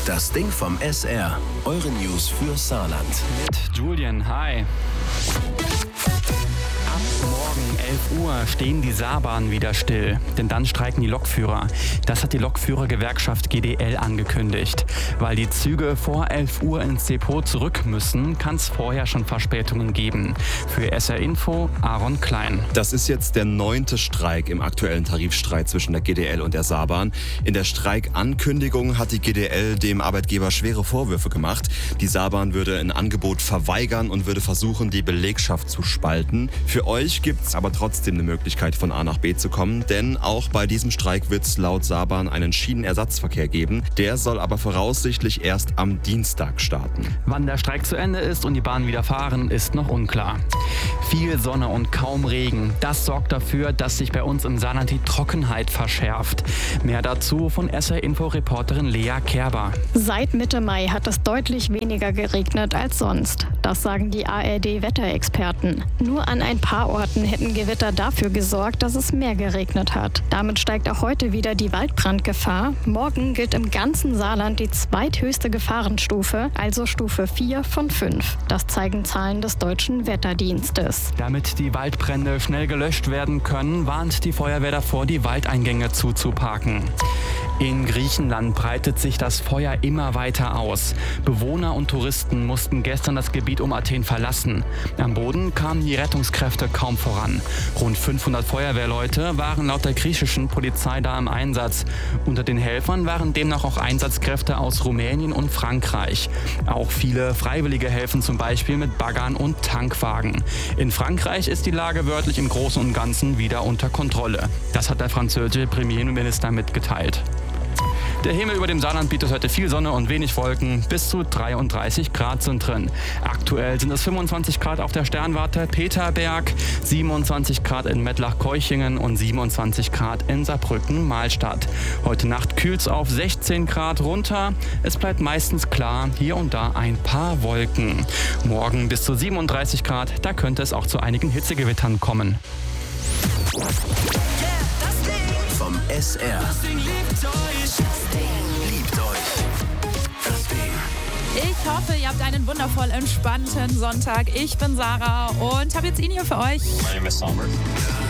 Das Ding vom SR. Eure News für Saarland. Mit Julian, hi. Ab morgen 11 Uhr stehen die Saarbahnen wieder still, denn dann streiken die Lokführer. Das hat die Lokführergewerkschaft GDL angekündigt. Weil die Züge vor 11 Uhr ins Depot zurück müssen, kann es vorher schon Verspätungen geben. Für SR Info, Aaron Klein. Das ist jetzt der 9. Streik im aktuellen Tarifstreit zwischen der GDL und der Saarbahn. In der Streikankündigung hat die GDL dem Arbeitgeber schwere Vorwürfe gemacht. Die Saarbahn würde ein Angebot verweigern und würde versuchen, die Belegschaft zu spalten. Für euch gibt's aber trotzdem eine Möglichkeit, von A nach B zu kommen, denn auch bei diesem Streik wird es laut Saarbahn einen Schienenersatzverkehr geben. Der soll aber voraussichtlich erst am Dienstag starten. Wann der Streik zu Ende ist und die Bahnen wieder fahren, ist noch unklar. Viel Sonne und kaum Regen. Das sorgt dafür, dass sich bei uns im Saarland die Trockenheit verschärft. Mehr dazu von SR-Info-Reporterin Lea Kerber. Seit Mitte Mai hat es deutlich weniger geregnet als sonst. Das sagen die ARD-Wetterexperten. Nur an ein paar Orten hätten Gewitter dafür gesorgt, dass es mehr geregnet hat. Damit steigt auch heute wieder die Waldbrandgefahr. Morgen gilt im ganzen Saarland die zweithöchste Gefahrenstufe, also Stufe 4 von 5. Das zeigen Zahlen des Deutschen Wetterdienstes. Damit die Waldbrände schnell gelöscht werden können, warnt die Feuerwehr davor, die Waldeingänge zuzuparken. In Griechenland breitet sich das Feuer immer weiter aus. Bewohner und Touristen mussten gestern das Gebiet um Athen verlassen. Am Boden kamen die Rettungskräfte kaum voran. Rund 500 Feuerwehrleute waren laut der griechischen Polizei da im Einsatz. Unter den Helfern waren demnach auch Einsatzkräfte aus Rumänien und Frankreich. Auch viele Freiwillige helfen zum Beispiel mit Baggern und Tankwagen. In Frankreich ist die Lage wörtlich im Großen und Ganzen wieder unter Kontrolle. Das hat der französische Premierminister mitgeteilt. Der Himmel über dem Saarland bietet heute viel Sonne und wenig Wolken. Bis zu 33 Grad sind drin. Aktuell sind es 25 Grad auf der Sternwarte Peterberg, 27 Grad in Mettlach-Keuchingen und 27 Grad in Saarbrücken-Mahlstadt. Heute Nacht kühlt es auf 16 Grad runter. Es bleibt meistens klar, hier und da ein paar Wolken. Morgen bis zu 37 Grad, da könnte es auch zu einigen Hitzegewittern kommen. Vom SR. Liebt euch. Das Ding. Ich hoffe, ihr habt einen wundervoll entspannten Sonntag. Ich bin Sarah und habe jetzt ihn hier für euch. My name is Sommer.